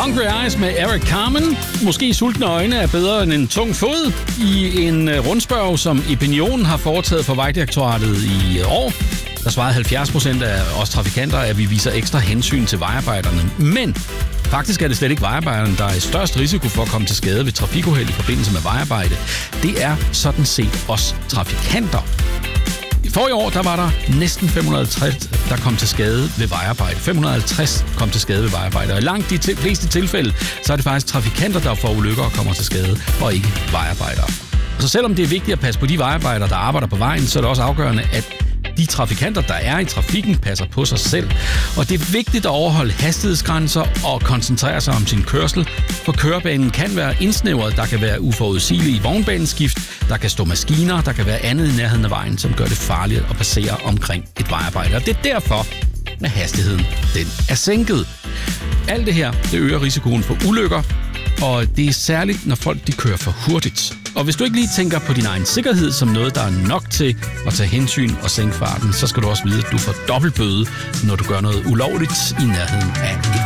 Hungry Eyes med Eric Carmen. Måske sultne øjne er bedre end en tung fod. I en rundspørg, som Opinion har foretaget for Vejdirektoratet i år, der svarede 70% af os trafikanter, at vi viser ekstra hensyn til vejarbejderne. Men faktisk er det slet ikke vejarbejderne, der er i størst risiko for at komme til skade ved trafikuheld i forbindelse med vejarbejde. Det er sådan set os trafikanter. For i år, der var der næsten 550, der kom til skade ved vejarbejde. 550 kom til skade ved vejarbejde. Og i langt de fleste tilfælde, så er det faktisk trafikanter, der får ulykker og kommer til skade, og ikke vejarbejdere. Så selvom det er vigtigt at passe på de vejarbejdere, der arbejder på vejen, så er det også afgørende, at de trafikanter, der er i trafikken, passer på sig selv. Og det er vigtigt at overholde hastighedsgrænser og koncentrere sig om sin kørsel, for kørebanen kan være indsnævret, der kan være uforudsigelige vognbaneskift, der kan stå maskiner, der kan være andet i nærheden af vejen, som gør det farligt at passere omkring et vejarbejde. Og det er derfor, at hastigheden den er sænket. Alt det her, det øger risikoen for ulykker, og det er særligt, når folk de kører for hurtigt. Og hvis du ikke lige tænker på din egen sikkerhed som noget, der er nok til at tage hensyn og sænke farten, så skal du også vide, at du får dobbelt bøde, når du gør noget ulovligt i nærheden af et